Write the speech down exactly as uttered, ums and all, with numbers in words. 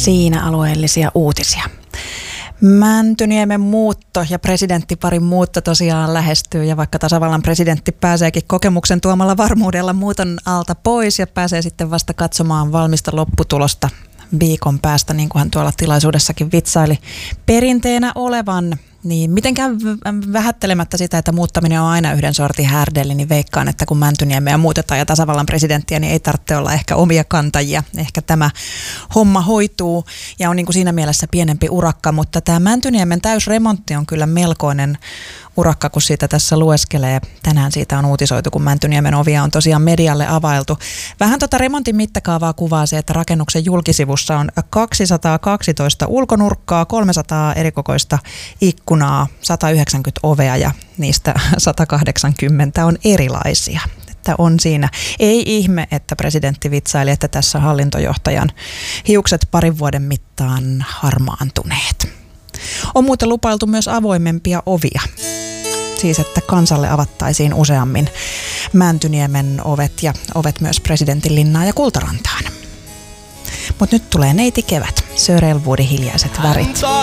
Siinä alueellisia uutisia. Mäntyniemen muutto ja presidenttiparin muutto tosiaan lähestyy, ja vaikka tasavallan presidentti pääseekin kokemuksen tuomalla varmuudella muuton alta pois ja pääsee sitten vasta katsomaan valmista lopputulosta viikon päästä, niin kuin hän tuolla tilaisuudessakin vitsaili perinteenä olevan, niin mitenkään vähättelemättä sitä, että muuttaminen on aina yhden sortin härdeli, niin veikkaan, että kun Mäntyniemeä muutetaan ja tasavallan presidenttiä, niin ei tarvitse olla ehkä omia kantajia. Ehkä tämä homma hoituu ja on niin kuin siinä mielessä pienempi urakka, mutta tämä Mäntyniemen täysremontti on kyllä melkoinen urakka, kun siitä tässä lueskelee. Tänään siitä on uutisoitu, kun Mäntyniemen ovia on tosiaan medialle availtu. Vähän tuota remontin mittakaavaa kuvaa se, että rakennuksen julkisivussa on kaksisataakaksitoista ulkonurkkaa, kolmesataa erikokoista ikkunaa, sata yhdeksänkymmentä ovea ja niistä sata kahdeksankymmentä on erilaisia. Että on siinä. Ei ihme, että presidentti vitsaili, että tässä hallintojohtajan hiukset parin vuoden mittaan harmaantuneet. On muuten lupailtu myös avoimempia ovia. Siis, että kansalle avattaisiin useammin Mäntyniemen ovet ja ovet myös Presidentinlinnaan ja Kultarantaan. Mutta nyt tulee neiti kevät, Sir Elwoodin Hiljaiset värit.